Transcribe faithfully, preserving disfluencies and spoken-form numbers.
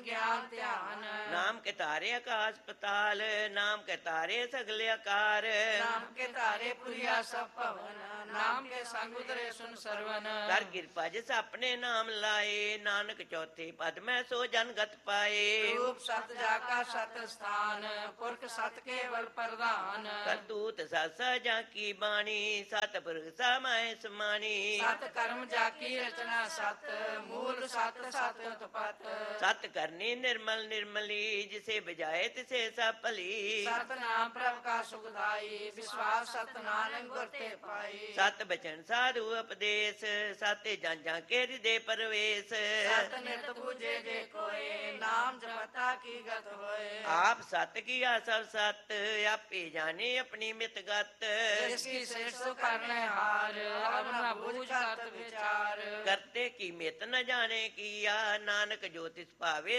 ਗਿਆਨ ਧਿਆਨ। ਨਾਮ ਕੇ ਤਾਰੇ ਆਕਾਸ਼ ਪਤਾਲ, ਨਾਮ ਕੇ ਤਾਰੇ ਸਗਲੇ ਆਕਾਰ। ਨਾਮ ਕੇ ਧਾਰੇ ਪੁਰੀਆ ਸਭ ਭਵਨ, ਨਾਮ ਕੇ ਸੰਗ ਉਤਰੇ ਸੁਨ ਸਰਵਨ। ਕਰ ਕਿਰਪਾ ਜਿਸ ਆਪਣੇ ਨਾਮ ਲਾਏ, ਨਾਨਕ ਚੌਥੇ ਪਦ ਮੈਂ ਸੋ ਜਨਗਤ ਪਾਏ। ਰੂਪ ਸਤ ਜਾ ਕਾ ਸਤ ਸਥਾਨ, ਪੁਰਖ ਸਤ ਕੇਵਲ ਪ੍ਰਧਾਨ। ਕਰਤੂਤ ਸਤ ਸਜਾ ਕੀ ਬਾਣੀ, ਸਤਿਪੁਰਖ ਸਮਾਏ ਸਮਾਣੀ। ਸਤ ਕਰਮ ਜਾ ਕੀ ਰਚਨਾ ਸਤ, ਮੂਲ ਸਤ ਸਤ ਉਤਪਤ। ਸਤ ਕਰਨੀ ਨਿਰਮਲ ਨਿਰਮਲੀ, ਜਿਸੇ ਬਜਾਏ ਤਿਸੇ ਸਭ ਭਲੀ। ਸਤ ਨਾਮ ਪ੍ਰਭ ਕਾ ਸੁਖਦਾਈ, ਵਿਸ਼ਵਾਸ ਸਤ ਨਾਨਕ ਗੁਰ ਤੇ ਪਾਈ। ਸਤ ਬਚਨ ਸਾਧੂ ਉਪਦੇਸ਼, ਸਾਤੇ ਜਨ ਜਾਂ ਕੇ ਹਿਰਦੇ ਪਰਵੇਸ਼। ਸਤ ਨਿਤ ਬੂਝੇ ਜੇ ਕੋਏ, ਨਾਮ ਜਪਤਾ ਕੀ ਗਤ ਹੋਏ। ਆਪ ਸਤ ਕੀਆ ਸਭ ਸਤ, ਆਪੇ ਜਾਣੇ ਆਪਣੀ ਮਿਤ ਗਤ। ਜਿਸ ਕੀ ਸੇਸ ਕਰਨੇ ਹਾਰ, ਆਪਣਾ ਬੂਝ ਕਰਤ ਵਿਚਾਰ। ਕਰਤੇ ਕੀ ਮਿਤ ਨ ਜਾਣੇ ਕੀਆ, ਨਾਨਕ ਜੋ ਤਿਸ ਭਾਵੇ